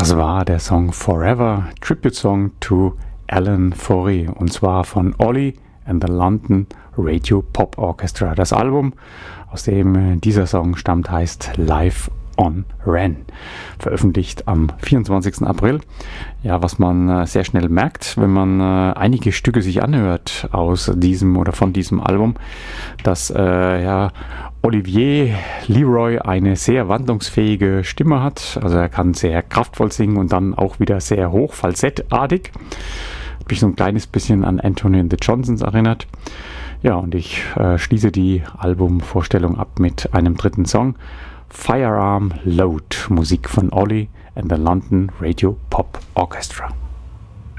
Das war der Song Forever, Tribute Song to Alan Fauré, und zwar von Ollie and the London Radio Pop Orchestra. Das Album, aus dem dieser Song stammt, heißt Live on Ren, veröffentlicht am 24. April. Ja, was man sehr schnell merkt, wenn man einige Stücke sich anhört aus diesem oder von diesem Album, dass Olivier Leroy eine sehr wandlungsfähige Stimme hat. Also er kann sehr kraftvoll singen und dann auch wieder sehr hoch, falsettartig. Hat mich so ein kleines bisschen an Anthony and the Johnsons erinnert. Ja, und ich schließe die Albumvorstellung ab mit einem dritten Song. Firearm Load, Musik von Ollie and the London Radio Pop Orchestra.